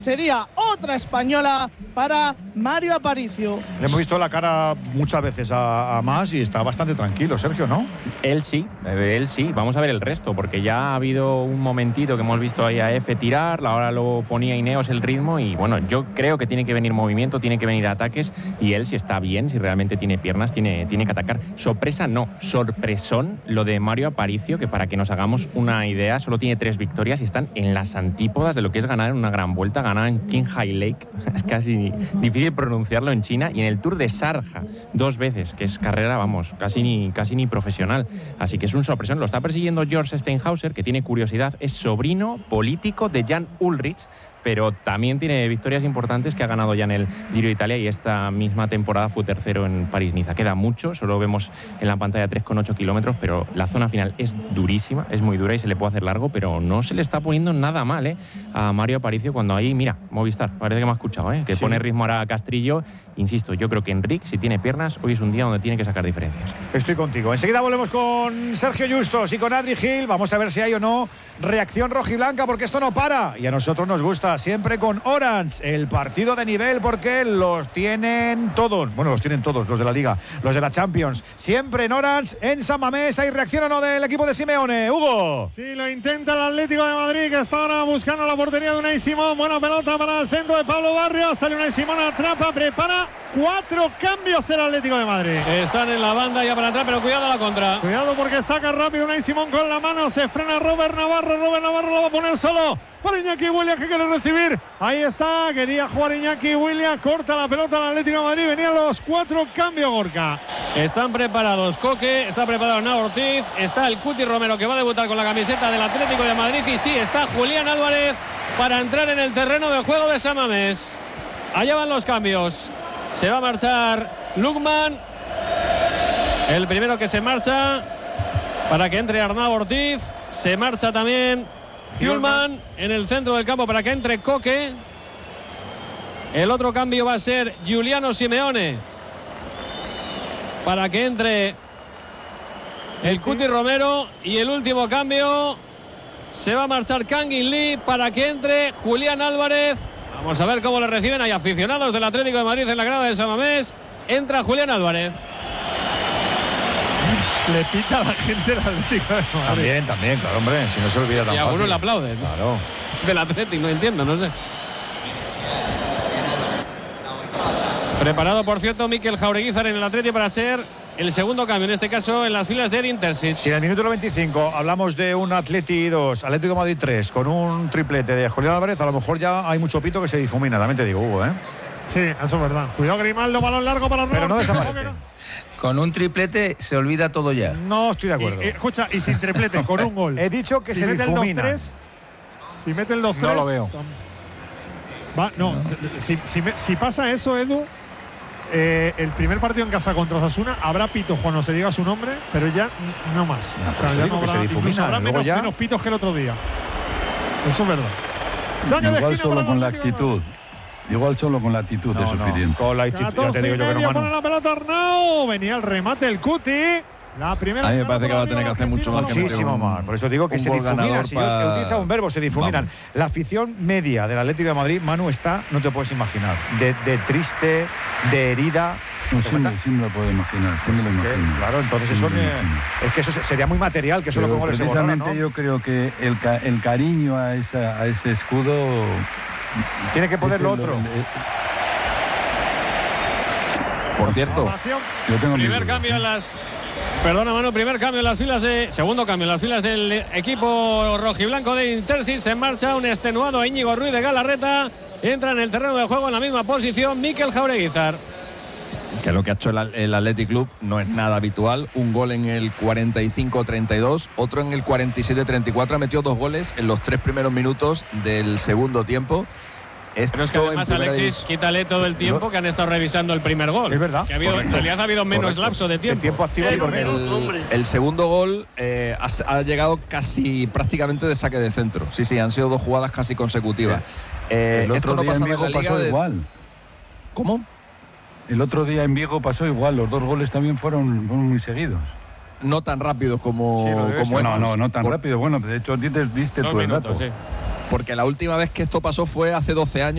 Sería otra española para Mario Aparicio. Le hemos visto la cara muchas veces a Mas y está bastante tranquilo, Sergio, ¿no? Él sí. Vamos a ver el resto, porque ya ha habido un momentito que hemos visto ahí a F tirar, ahora lo ponía Ineos el ritmo y bueno, yo creo que tiene que venir movimiento, tiene que venir ataques y él si está bien, si realmente tiene piernas, tiene que atacar. Sorpresa no, sorpresón lo de Mario Aparicio, que para que nos hagamos una idea, solo tiene 3 victorias y están en las antípodas de lo que es ganar en una gran vuelta. Ganaba en Qinghai Lake, es casi difícil pronunciarlo, en China, y en el Tour de Sharjah 2 veces, que es carrera, vamos, casi ni profesional. Así que es un sorpresón. Lo está persiguiendo George Steinhauser, que tiene curiosidad, es sobrino político de Jan Ullrich, pero también tiene victorias importantes, que ha ganado ya en el Giro de Italia y esta misma temporada fue tercero en París-Niza. Queda mucho, solo vemos en la pantalla 3,8 kilómetros, pero la zona final es durísima, es muy dura y se le puede hacer largo, pero no se le está poniendo nada mal a Mario Aparicio cuando ahí, mira, Movistar, parece que me ha escuchado, que sí. Pone ritmo ahora a Castrillo. Insisto, yo creo que Enric, si tiene piernas, hoy es un día donde tiene que sacar diferencias. Estoy contigo. Enseguida volvemos con Sergio Justos y con Adri Gil. Vamos a ver si hay o no reacción rojiblanca, porque esto no para. Y a nosotros nos gusta siempre con Orange, el partido de nivel, porque los tienen todos. Bueno, los tienen todos, los de la Liga, los de la Champions. Siempre en Orange, en San Mamés. ¿Hay reacción o no del equipo de Simeone? Hugo. Sí, lo intenta el Atlético de Madrid, que está ahora buscando la portería de Unai Simón. Buena pelota para el centro de Pablo Barrios. Sale Unai Simón, atrapa, prepara. 4 cambios el Atlético de Madrid. Están en la banda ya para atrás, pero cuidado a la contra. Cuidado porque saca rápido Unai Simón con la mano. Se frena Robert Navarro. Robert Navarro lo va a poner solo para Iñaki Williams, que quiere recibir. Ahí está, quería jugar Iñaki Williams. Corta la pelota al Atlético de Madrid. Venían los 4 cambios, Gorka. Están preparados Coque, está preparado Nao Ortiz, está el Cuti Romero, que va a debutar con la camiseta del Atlético de Madrid. Y sí, está Julián Álvarez para entrar en el terreno de juego de San Mamés. Allá van los cambios. Se va a marchar Lukman, el primero que se marcha, para que entre Arnau Ortiz. Se marcha también Hjulman en el centro del campo para que entre Coque. El otro cambio va a ser Giuliano Simeone para que entre el Cuti Romero. Y el último cambio se va a marchar Kangin Lee para que entre Julián Álvarez. Vamos a ver cómo le reciben. Hay aficionados del Atlético de Madrid en la grada de San Mamés. Entra Julián Álvarez. Le pita a la gente del Atlético de Madrid. También, claro, hombre. Si no se olvida tan fácil. Y algunos le aplauden. Claro. Del Atlético, no entiendo, no sé. Preparado, por cierto, Mikel Jaureguizar en el Atlético para ser el segundo cambio, en este caso en las filas de Edin Terzic. Si en el minuto 25 hablamos de un Atleti 2, Atlético de Madrid 3, con un triplete de Julián Álvarez, a lo mejor ya hay mucho pito que se difumina, también te digo, Hugo, Sí, eso es verdad. Cuidado Grimaldo, balón largo para Robert. Pero no desaparece. Con un triplete se olvida todo ya. No estoy de acuerdo. Escucha, y sin triplete, con un gol. He dicho que si se difumina. Si mete el 2-3. No lo veo. Si pasa eso, Edu, el primer partido en casa contra Osasuna habrá pitos cuando se diga su nombre, pero ya no más. Ya no habrá, se difumina, habrá menos pitos que el otro día. Eso es verdad. Igual solo con la actitud. Igual solo con la actitud es suficiente. Con la actitud, ya te digo yo que no, pone la pelota Arnau. Venía el remate el Cuti. La primera. A mí me parece que va a tener que hacer mucho más. Muchísimo más. Por eso digo que se difuminan. Si yo he utilizado un verbo, se difuminan. Vamos. La afición media del Atlético de Madrid, Manu, está, no te puedes imaginar, de triste, de herida. No, sí me lo puedo imaginar. Sí me lo imagino. Claro, entonces eso es que eso sería muy material, que eso lo pongo en ese borrón, ¿no? Precisamente yo creo que el cariño a ese escudo tiene que ponerlo otro. Por cierto, yo tengo primer cambio en las. Perdona, Manu, primer cambio en las filas de. Segundo cambio en las filas del equipo rojiblanco de Intersis. Se marcha un extenuado Íñigo Ruiz de Galarreta. Entra en el terreno de juego en la misma posición Mikel Jaureguizar. Que lo que ha hecho el Athletic Club no es nada habitual. Un gol en el 45-32, otro en el 47-34. Ha metido 2 goles en los 3 primeros minutos del segundo tiempo. Pero es que además, Alexis, quítale todo el tiempo que han estado revisando el primer gol. Es verdad. Que en realidad ha habido menos lapso de tiempo. El tiempo activo. Sí, porque el segundo gol ha llegado casi prácticamente de saque de centro. Sí, han sido 2 jugadas casi consecutivas. El esto otro no día pasa en Vigo pasó igual. ¿Cómo? El otro día en Vigo pasó igual. Los 2 goles también fueron muy seguidos. No tan rápido como estos. No tan rápido. Bueno, de hecho diste tu dato. Porque la última vez que esto pasó fue hace 12 años.